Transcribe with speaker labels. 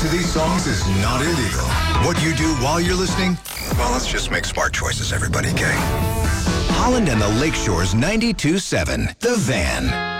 Speaker 1: to these songs is not illegal. What you do while you're listening? Well, let's just make smart choices, everybody, okay? Holland and the Lakeshore's 92.7, The Van.